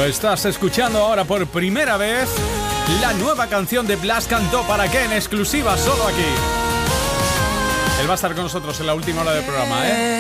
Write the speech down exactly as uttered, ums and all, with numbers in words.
lo estás escuchando ahora por primera vez, la nueva canción de Blas cantó para qué en exclusiva solo aquí. Él va a estar con nosotros en la última hora del programa, ¿eh?